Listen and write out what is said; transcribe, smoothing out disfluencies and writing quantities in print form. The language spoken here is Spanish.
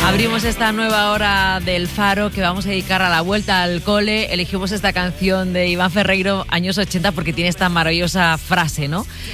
Abrimos esta nueva hora del Faro que vamos a dedicar a la vuelta al cole. Elegimos esta canción de Iván Ferreiro, años 80, porque tiene esta maravillosa frase, ¿no?